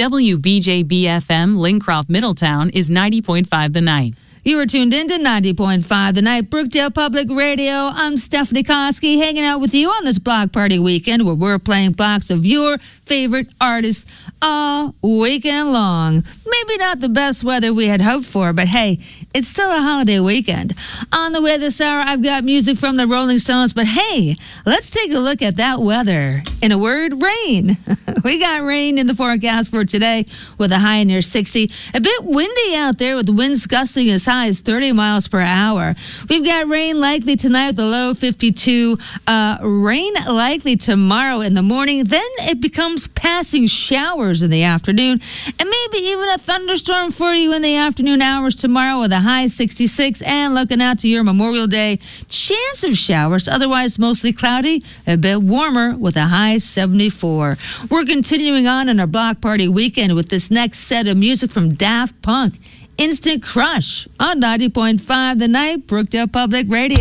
WBJB-FM Lincroft Middletown is 90.5 The Night. You are tuned in to 90.5 The Night, Brookdale Public Radio. I'm Stephanie Koski, hanging out with you on this block party weekend where we're playing blocks of your favorite artists all weekend long. Maybe not the best weather we had hoped for, but hey, it's still a holiday weekend. On the way this hour, I've got music from the Rolling Stones, but hey, let's take a look at that weather. In a word, rain. We got rain in the forecast for today with a high near 60. A bit windy out there with winds gusting as high as 30 miles per hour. We've got rain likely tonight with a low 52. Rain likely tomorrow in the morning. Then it becomes passing showers in the afternoon, and maybe even a thunderstorm for you in the afternoon hours tomorrow with a high 66. And looking out to your Memorial Day, chance of showers, otherwise mostly cloudy, a bit warmer with a high 74. We're continuing on in our block party weekend with this next set of music from Daft Punk, Instant Crush on 90.5 The Night, Brookdale Public Radio.